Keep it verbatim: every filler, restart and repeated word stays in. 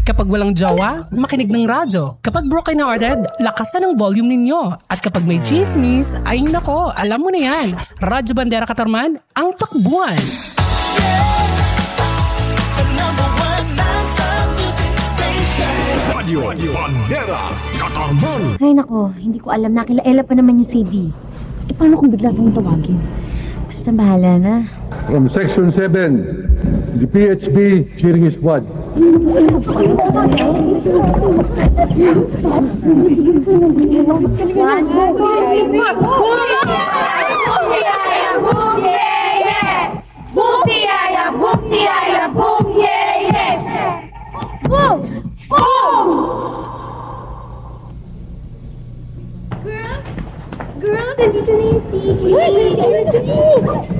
Kapag walang jowa, makinig ng radyo. Kapag broken-hearted, lakasan ang volume ninyo. At kapag may chismis, ay nako, alam mo na yan. Radyo Bandera Katarman, ang takbuhan. Radio Bandera Katarman. Ay nako, hindi ko alam. Nakilaela pa naman yung C D. E paano kung bigla tayong tawagin? Basta bahala na. From Section seven, the P H B cheering squad. Girls, nandito na yung C D.